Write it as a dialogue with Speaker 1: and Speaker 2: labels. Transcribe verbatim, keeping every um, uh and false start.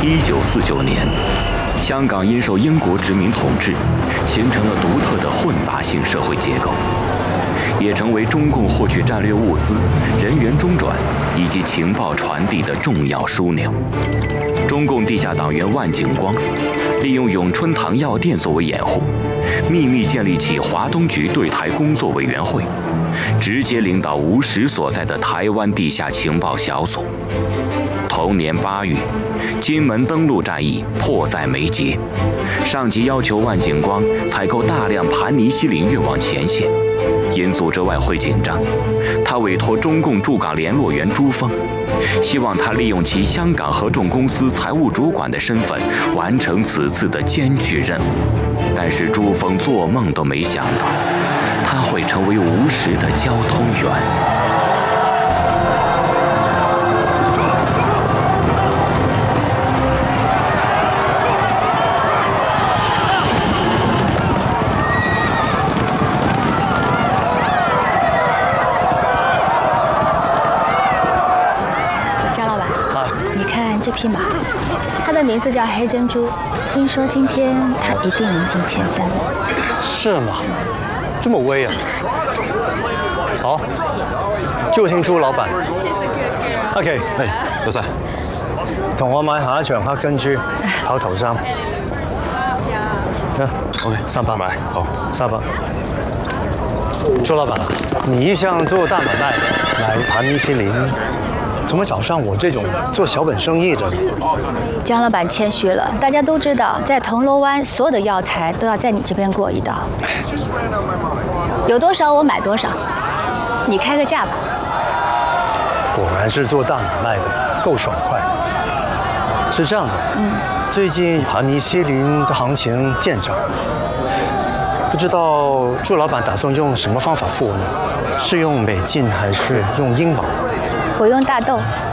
Speaker 1: 一九四九年，香港因受英国殖民统治，形成了独特的混杂性社会结构，也成为中共获取战略物资、人员中转以及情报传递的重要枢纽。中共地下党员万景光利用永春堂药店作为掩护，秘密建立起华东局对台工作委员会，直接领导吴石所在的台湾地下情报小组。同年八月，金门登陆战役迫在眉睫，上级要求万景光采购大量盘尼西林运往前线。因组织外汇紧张，他委托中共驻港联络员朱峰，希望他利用其香港合众公司财务主管的身份完成此次的艰巨任务。但是朱峰做梦都没想到，他会成为吴石的交通员。
Speaker 2: 这匹马，它的名字叫黑珍珠。听说今天它一定能进前三。
Speaker 3: 是吗？这么威啊！好，就聽朱老闆。OK， 係老細，同我買下一場黑珍珠，跑頭三。啊 ，OK， 三百買，好，三百。朱老闆，你一向做大買賣，買盤尼西林。怎么找上我这种做小本生意的呢？
Speaker 2: 江老板谦虚了，大家都知道，在铜锣湾所有的药材都要在你这边过一道。有多少我买多少，你开个价吧。
Speaker 3: 果然是做大买卖的，够爽快。是这样的，嗯，最近盘尼西林的行情见涨，不知道祝老板打算用什么方法付呢？是用美金还是用英镑？
Speaker 2: 我用大豆，